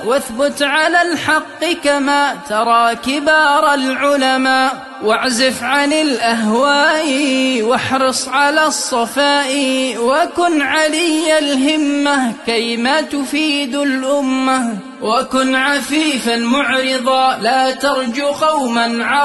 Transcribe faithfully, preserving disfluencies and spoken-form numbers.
واثبت على الحق كما ترى كبار العلماء، واعزف عن الأهواء واحرص على الصفاء، وكن علي الهمة كيما تفيد الأمة، وكن عفيفا معرضا لا ترجو قوما